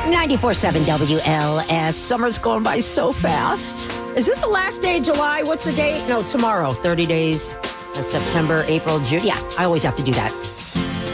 94.7 WLS. Summer's going by so fast. Is this the last day of July? What's the date? No, tomorrow. 30 days. September, April, June. Yeah, I always have to do that.